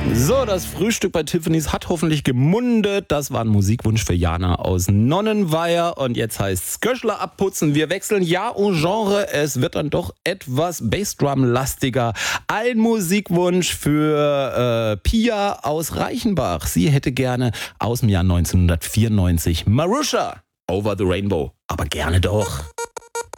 So, das Frühstück bei Tiffany's hat hoffentlich gemundet. Das war ein Musikwunsch für Jana aus Nonnenweiher. Und jetzt heißt's Köschler abputzen. Wir wechseln Jahr und Genre. Es wird dann doch etwas Bassdrum-lastiger. Ein Musikwunsch für Pia aus Reichenbach. Sie hätte gerne aus dem Jahr 1994 Marusha, Over the Rainbow. Aber gerne doch.